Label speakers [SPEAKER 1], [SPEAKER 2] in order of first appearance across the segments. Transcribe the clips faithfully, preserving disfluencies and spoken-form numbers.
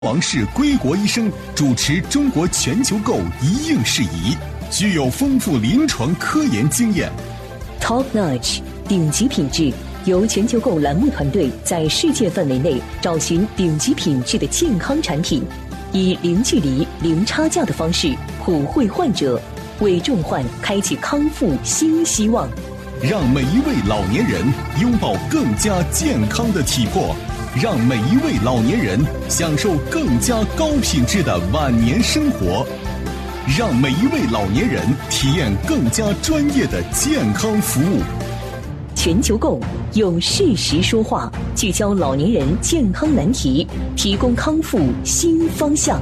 [SPEAKER 1] 王氏归国医生主持中国全球购一应事宜，具有丰富临床科研经验。
[SPEAKER 2] Top Notch 顶级品质，由全球购栏目团队在世界范围内找寻顶级品质的健康产品，以零距离、零差价的方式普惠患者，为重患开启康复新希望。
[SPEAKER 1] 让每一位老年人拥抱更加健康的体魄，让每一位老年人享受更加高品质的晚年生活，让每一位老年人体验更加专业的健康服务。
[SPEAKER 2] 全球购用事实说话，聚焦老年人健康难题，提供康复新方向。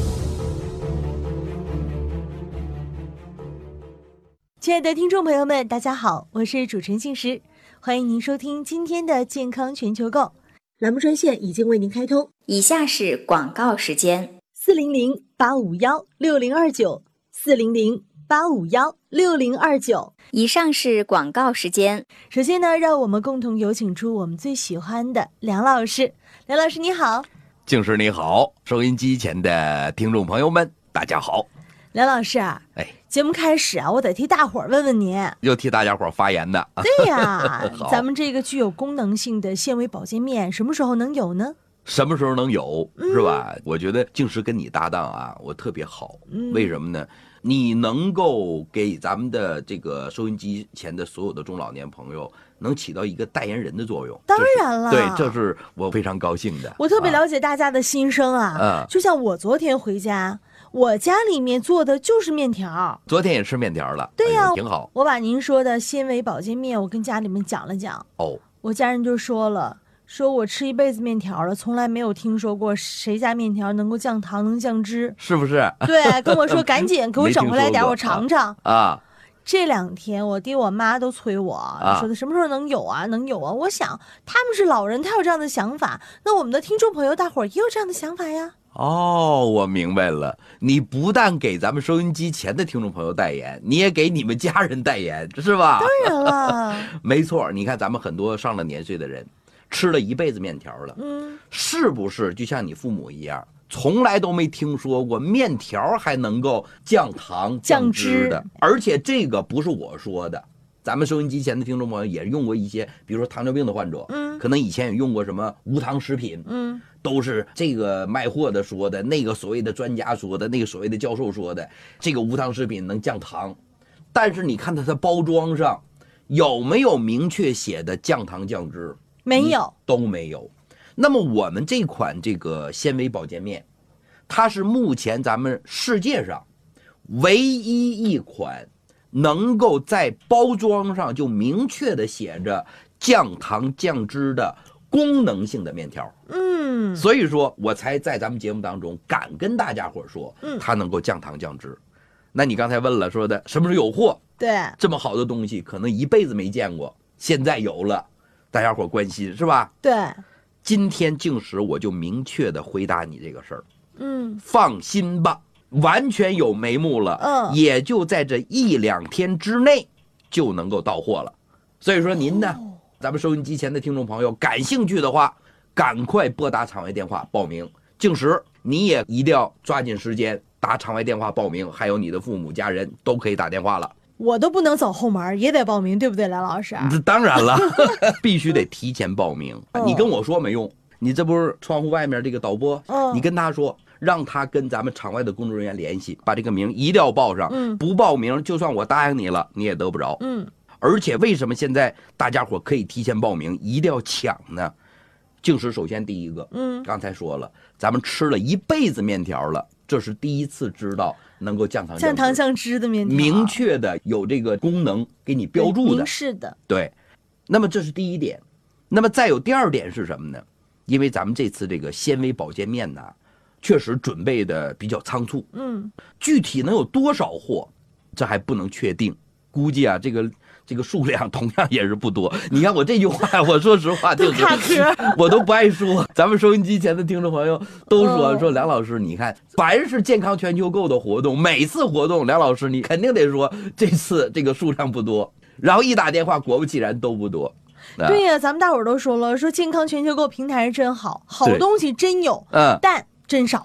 [SPEAKER 3] 亲爱的听众朋友们，大家好，我是主持人杏石，欢迎您收听今天的健康全球购栏目，专线已经为您开通，
[SPEAKER 4] 以下是广告时间：
[SPEAKER 3] 四零零八五幺六零二九，四零零八五幺六零二九。
[SPEAKER 4] 以上是广告时间。
[SPEAKER 3] 首先呢，让我们共同有请出我们最喜欢的梁老师。梁老师你好。
[SPEAKER 5] 静师你好，收音机前的听众朋友们大家好。
[SPEAKER 3] 梁老师啊，
[SPEAKER 5] 哎，
[SPEAKER 3] 节目开始啊，我得替大伙儿问问您，
[SPEAKER 5] 又替大家伙儿发言的。
[SPEAKER 3] 对呀咱们这个具有功能性的纤维保健面什么时候能有呢？
[SPEAKER 5] 什么时候能有、嗯、是吧？我觉得静师跟你搭档啊，我特别好、嗯、为什么呢？你能够给咱们的这个收音机前的所有的中老年朋友能起到一个代言人的作用。
[SPEAKER 3] 当然了，
[SPEAKER 5] 对，这是我非常高兴的。
[SPEAKER 3] 我特别了解大家的心声啊、嗯、就像我昨天回家，我家里面做的就是面条，
[SPEAKER 5] 昨天也吃面条了。
[SPEAKER 3] 对呀、
[SPEAKER 5] 哎、挺好。
[SPEAKER 3] 我把您说的纤维保健面我跟家里面讲了讲，
[SPEAKER 5] 哦，
[SPEAKER 3] 我家人就说了，说我吃一辈子面条了，从来没有听说过谁家面条能够降糖能降脂，
[SPEAKER 5] 是不是？
[SPEAKER 3] 对，跟我说赶紧给我整回来点，我尝尝
[SPEAKER 5] 啊。
[SPEAKER 3] 这两天我爹我妈都催我、啊、说的什么时候能有啊能有啊。我想他们是老人，他有这样的想法，那我们的听众朋友大伙儿也有这样的想法呀。
[SPEAKER 5] 哦，我明白了，你不但给咱们收音机前的听众朋友代言，你也给你们家人代言，是吧？
[SPEAKER 3] 当然了
[SPEAKER 5] 没错，你看咱们很多上了年岁的人吃了一辈子面条了，嗯，是不是就像你父母一样，从来都没听说过面条还能够降糖降脂的？而且这个不是我说的，咱们收音机前的听众朋友也用过一些，比如说糖尿病的患者，嗯，可能以前也用过什么无糖食品，嗯，都是这个卖货的说的，那个所谓的专家说的，那个所谓的教授说的，这个无糖食品能降糖，但是你看它的包装上有没有明确写的降糖降脂？
[SPEAKER 3] 没有，
[SPEAKER 5] 都没有。那么我们这款这个纤维保健面，它是目前咱们世界上唯一一款能够在包装上就明确的写着降糖降脂的功能性的面条。嗯，所以说我才在咱们节目当中敢跟大家伙说，嗯，它能够降糖降脂。那你刚才问了，说的什么时候有货？
[SPEAKER 3] 对，
[SPEAKER 5] 这么好的东西可能一辈子没见过，现在有了，大家伙关心是吧？
[SPEAKER 3] 对，
[SPEAKER 5] 今天静时我就明确的回答你这个事儿。嗯，放心吧，完全有眉目了。嗯，也就在这一两天之内就能够到货了。所以说您呢、哦、咱们收音机前的听众朋友感兴趣的话，赶快拨打场外电话报名。静时你也一定要抓紧时间打场外电话报名，还有你的父母家人都可以打电话了。
[SPEAKER 3] 我都不能走后门，也得报名，对不对，梁老师？
[SPEAKER 5] 当然了必须得提前报名、哦、你跟我说没用，你这不是窗户外面这个导播、哦、你跟他说，让他跟咱们场外的工作人员联系，把这个名一定要报上、嗯、不报名就算我答应你了你也得不着。嗯，而且为什么现在大家伙可以提前报名一定要抢呢？静时首先第一个，嗯，刚才说了，咱们吃了一辈子面条了，这是第一次知道能够降糖
[SPEAKER 3] 降糖降脂的面条，
[SPEAKER 5] 明确的有这个功能给你标注的，
[SPEAKER 3] 明示的。
[SPEAKER 5] 对，那么这是第一点。那么再有第二点是什么呢？因为咱们这次这个纤维保健面呢，确实准备的比较仓促，嗯，具体能有多少货，这还不能确定，估计啊，这个这个数量同样也是不多。你看我这句话，我说实话就是我都不爱说。咱们收音机前的听众朋友都说、哦、说梁老师，你看凡是健康全球购的活动，每次活动梁老师你肯定得说这次这个数量不多，然后一打电话果不其然都不多。
[SPEAKER 3] 对呀、啊，咱们大伙儿都说了，说健康全球购平台是真好，好东西真有，嗯，但真少。